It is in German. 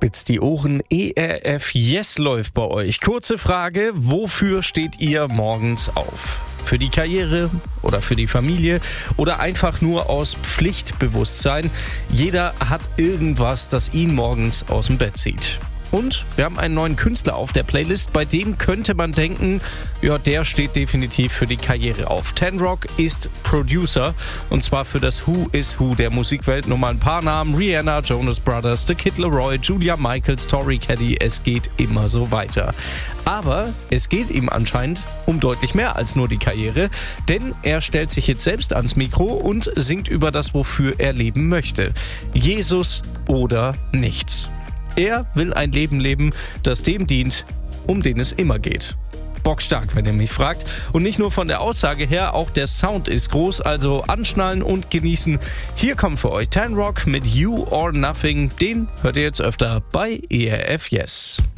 Spitzt die Ohren, ERF Yes läuft bei euch. Kurze Frage, wofür steht ihr morgens auf? Für die Karriere oder für die Familie oder einfach nur aus Pflichtbewusstsein? Jeder hat irgendwas, das ihn morgens aus dem Bett zieht. Und wir haben einen neuen Künstler auf der Playlist, bei dem könnte man denken, ja, der steht definitiv für die Karriere auf. Ten Rock ist Producer und zwar für das Who is Who der Musikwelt. Nur mal ein paar Namen: Rihanna, Jonas Brothers, The Kid Laroi, Julia Michaels, Tori Kelly. Es geht immer so weiter. Aber es geht ihm anscheinend um deutlich mehr als nur die Karriere, denn er stellt sich jetzt selbst ans Mikro und singt über das, wofür er leben möchte. Jesus oder nichts. Er will ein Leben leben, das dem dient, um den es immer geht. Bockstark, wenn ihr mich fragt. Und nicht nur von der Aussage her, auch der Sound ist groß, also anschnallen und genießen. Hier kommt für euch Ten Rock mit You or Nothing. Den hört ihr jetzt öfter bei ERF Yes.